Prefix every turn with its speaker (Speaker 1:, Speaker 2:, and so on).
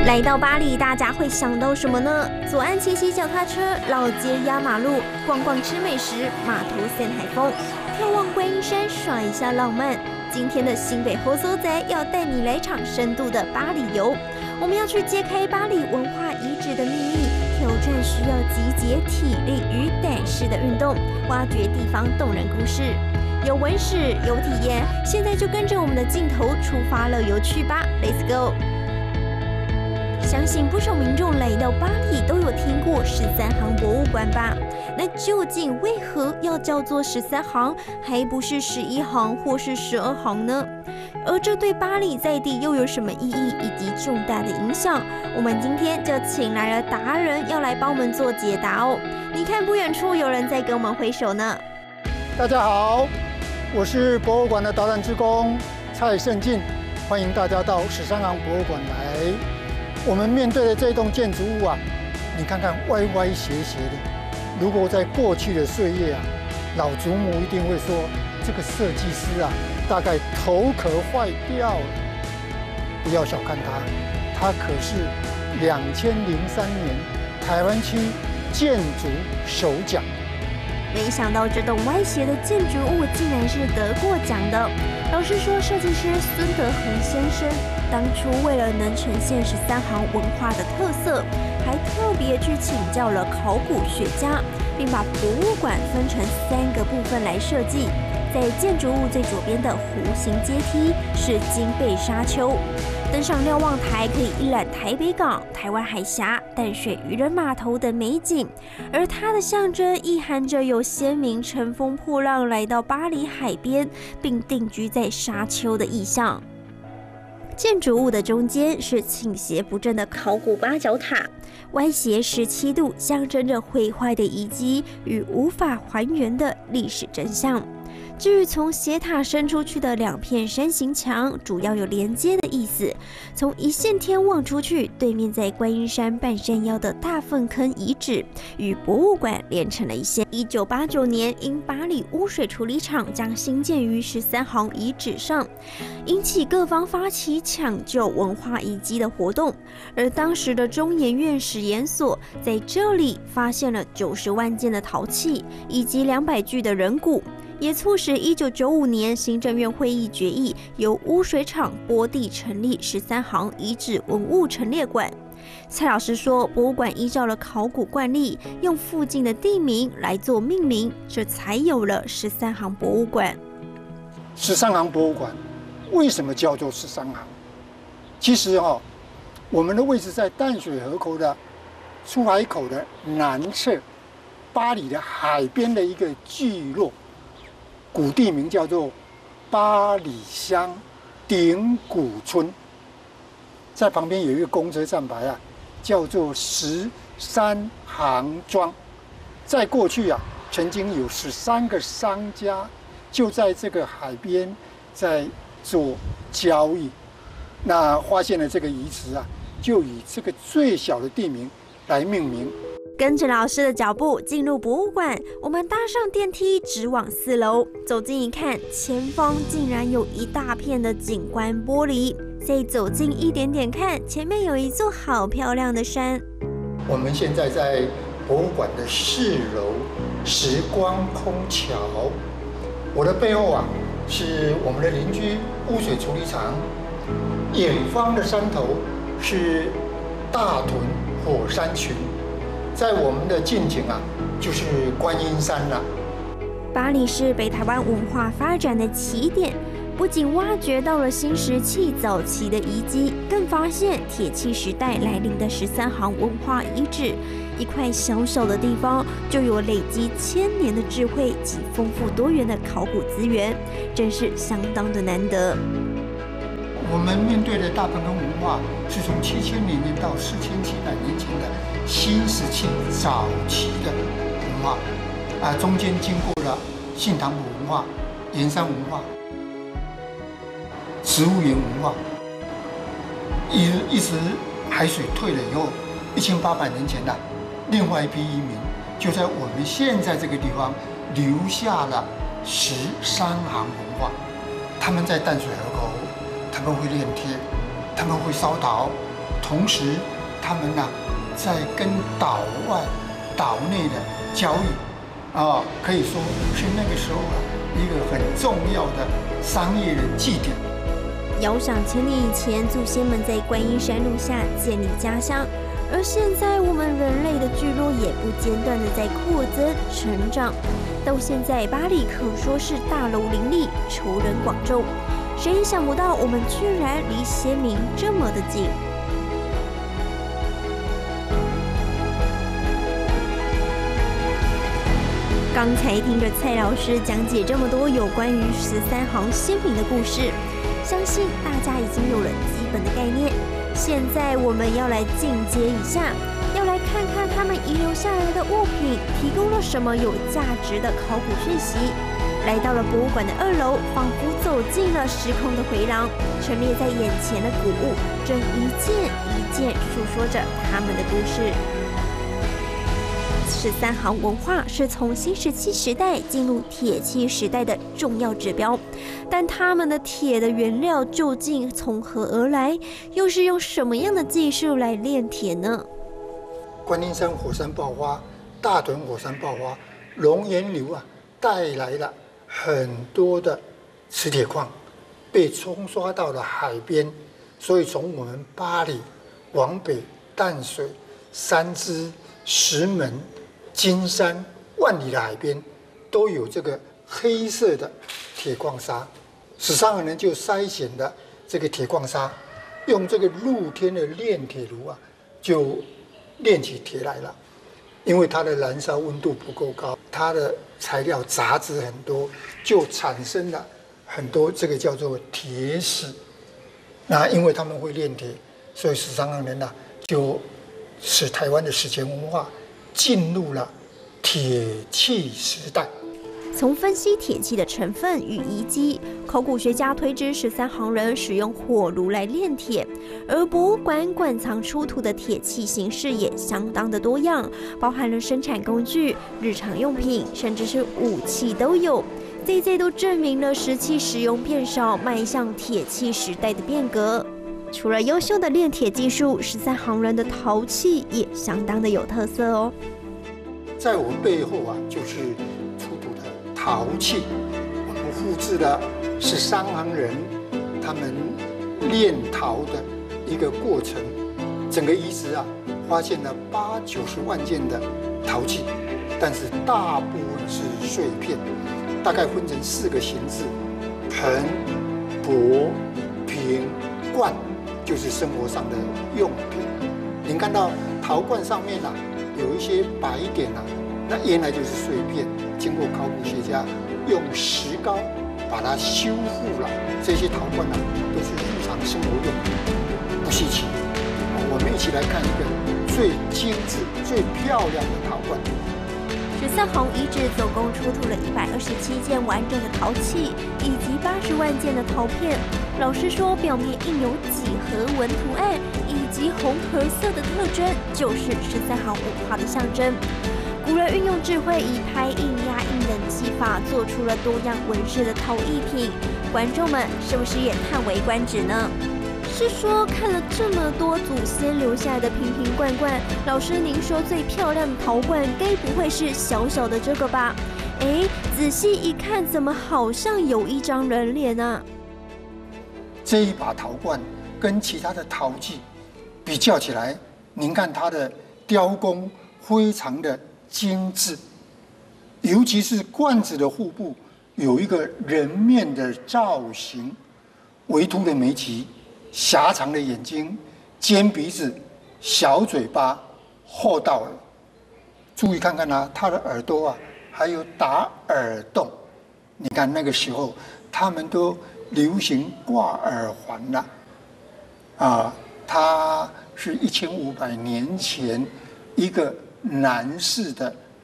Speaker 1: 来到巴黎，大家会想到什么呢？左岸骑骑脚踏车，老街压马路，逛逛吃美食，码头散海风，眺望观音山，耍一下浪漫。今天的新北厚搜仔要带你来场深度的巴黎游，我们要去揭开巴黎文化遗址的秘密，挑战需要集结体力与胆识的运动，挖掘地方动人故事。有文史，有体验，现在就跟着我们的镜头出发乐游去吧 ，Let's go！相信不少民众来到巴黎都有听过13行博物馆吧？那究竟为何要叫做13行，还不是11行或是12行呢？而这对巴黎在地又有什么意义以及重大的影响？我们今天就请来了达人，要来帮我们做解答哦。你看不远处有人在跟我们挥手呢。
Speaker 2: 大家好，我是博物馆的导览志工蔡胜进，欢迎大家到13行博物馆来。我们面对的这栋建筑物啊，你看看歪歪斜斜的。如果在过去的岁月啊，老祖母一定会说，这个设计师啊，大概头壳坏掉了。不要小看它，它可是2003年台湾区建筑首奖。
Speaker 1: 没想到这栋歪斜的建筑物竟然是得过奖的。老实说，设计师孙德恒先生当初为了能呈现13行文化的特色，还特别去请教了考古学家，并把博物馆分成3个部分来设计。在建筑物最左边的弧形阶梯是金贝沙丘，登上瞭望台可以一览台北港、台湾海峡、淡水渔人码头等美景，而它的象征意含着有先民乘风破浪来到巴黎海边，并定居在沙丘的意象。建筑物的中间是倾斜不正的考古八角塔，歪斜17度，象征着毁坏的遗迹与无法还原的历史真相。至于从斜塔伸出去的2片山形墙，主要有连接的意思。从一线天望出去，对面在观音山半山腰的大粪坑遗址与博物馆连成了一线。1989年，因巴黎污水处理厂将兴建于13行遗址上，引起各方发起抢救文化遗迹的活动。而当时的中研院史研所在这里发现了90万件的陶器以及200具的人骨。也促使1995年行政院会议决议，由污水厂拨地成立13行遗址文物陈列馆。蔡老师说，博物馆依照了考古惯例，用附近的地名来做命名，这才有了13行博物馆。
Speaker 2: 13行博物馆为什么叫做13行？其实我们的位置在淡水河口的出海口的南侧，巴黎的海边的一个聚落。古地名叫做八里乡顶谷村，在旁边有一个公车站牌啊，叫做13行庄。在过去啊，曾经有13个商家就在这个海边在做交易，那发现了这个遗址啊，就以这个最小的地名来命名。
Speaker 1: 跟着老师的脚步进入博物馆，我们搭上电梯直往4楼。走近一看，前方竟然有一大片的景观玻璃。再走近一点点看，前面有一座好漂亮的山。
Speaker 2: 我们现在在博物馆的4楼时光空桥，我的背后啊是我们的邻居污水处理厂，远方的山头是大屯火山群。在我们的近景啊，就是观音山了。
Speaker 1: 巴黎是北台湾文化发展的起点，不仅挖掘到了新石器早期的遗迹，更发现铁器时代来临的13行文化遗址。一块小小的地方，就有累积1000年的智慧及丰富多元的考古资源，真是相当的难得。
Speaker 2: 我们面对的大盆坑文化是从7000年到4700年前的新石器早期的文化，中间经过了信堂埔文化、盐山文化、植物园文化，一直海水退了以后，1800年前的另外一批移民就在我们现在这个地方留下了13行文化。他们在淡水河口，他们会炼铁，他们会烧陶， 同时他们在跟岛外、岛内的交易可以说是那个时候一个很重要的商业的祭典。
Speaker 1: 遥想千年以前，祖先们在观音山路下建立家乡，而现在我们人类的聚落也不间断的在扩增成长。到现在，巴黎可说是大楼林立，仇人广众。谁也想不到，我们居然离先民这么的近。刚才听着蔡老师讲解这么多有关于13行先民的故事，相信大家已经有了基本的概念。现在我们要来进阶一下，要来看看他们遗留下来的物品提供了什么有价值的考古讯息。来到了博物馆的2楼，仿佛走进了时空的回廊，陈列在眼前的古物正一件一件诉说着他们的故事。13行文化是从新石器时代进入铁器时代的重要指标，但他们的铁的原料究竟从何而来，又是用什么样的技术来炼铁呢？
Speaker 2: 观音山火山爆发、大屯火山爆发，熔岩流带来了很多的磁铁矿被冲刷到了海边，所以从我们巴黎往北，淡水、三芝、石门、金山、万里的海边都有这个黑色的铁矿砂。13行人就筛选的这个铁矿砂，用这个露天的炼铁炉就炼起铁来了。因为它的燃烧温度不够高，它的材料杂质很多，就产生了很多这个叫做铁史。那因为他们会炼铁，所以13行人就使台湾的史前文化进入了铁器时代。
Speaker 1: 从分析铁器的成分与遗迹，考古学家推知13行人使用火炉来炼铁，而博物馆馆藏出土的铁器形式也相当的多样，包含了生产工具、日常用品，甚至是武器都有。这都证明了石器使用变少，迈向铁器时代的变革。除了优秀的炼铁技术，13行人的陶器也相当的有特色哦。
Speaker 2: 在我背后就是出土的陶器，我们复制的13行人他们炼陶的一个过程。整个遗址发现了80-90万件的陶器，但是大部分是碎片，大概分成4个形制：盆、钵、瓶、罐，就是生活上的用品。您看到陶罐上面有一些白点那原来就是碎片，经过考古学家用石膏把它修复了。这些陶罐都是日常生活用品，不稀奇。我们一起来看一个最精致、最漂亮的陶罐。
Speaker 1: 13行遗址总共出土了127件完整的陶器，以及80万件的陶片。老师说，表面印有几何纹图案以及红褐色的特征，就是13行文化的象征。古人运用智慧，以拍印、压印等技法，做出了多样纹饰的陶艺品。观众们是不是也叹为观止呢？是说看了这么多祖先留下来的瓶瓶罐罐，老师您说最漂亮的陶罐，该不会是小小的这个吧？仔细一看，怎么好像有一张人脸啊？
Speaker 2: 这一把陶罐跟其他的陶器比较起来，您看它的雕工非常的精致，尤其是罐子的腹部有一个人面的造型，微凸的眉脊，狭长的眼睛，尖鼻子，小嘴巴，厚道耳。注意看看它的耳朵还有打耳洞。你看那个时候，他们都流行挂耳环了，它是1500年前一个男士的